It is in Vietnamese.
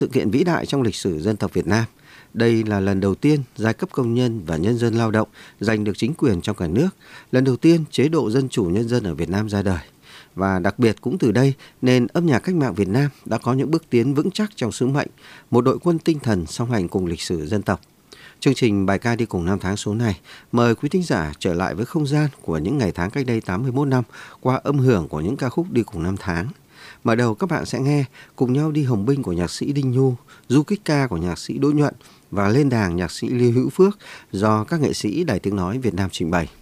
Sự kiện vĩ đại trong lịch sử dân tộc Việt Nam. Đây là lần đầu tiên giai cấp công nhân và nhân dân lao động giành được chính quyền trong cả nước. Lần đầu tiên chế độ dân chủ nhân dân ở Việt Nam ra đời. Và đặc biệt cũng từ đây nên âm nhạc cách mạng Việt Nam đã có những bước tiến vững chắc trong sứ mệnh, một đội quân tinh thần song hành cùng lịch sử dân tộc. Chương trình bài ca đi cùng năm tháng số này mời quý thính giả trở lại với không gian của những ngày tháng cách đây 81 năm qua âm hưởng của những ca khúc đi cùng năm tháng. Mở đầu các bạn sẽ nghe Cùng nhau đi Hồng Binh của nhạc sĩ Đinh Nhu, Du Kích Ca của nhạc sĩ Đỗ Nhuận và Lên đàng nhạc sĩ Lưu Hữu Phước do các nghệ sĩ Đài Tiếng Nói Việt Nam trình bày.